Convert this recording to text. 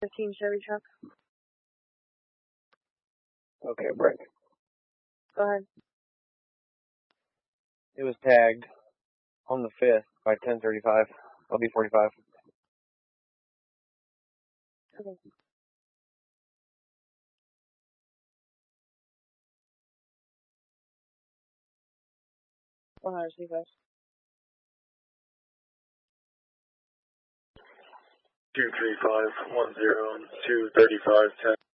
15 Chevy truck. Okay, break. Go ahead. It was tagged on the 5th by 10:35. I'll be 45. Okay. Go ahead, see guys. 23510 23510.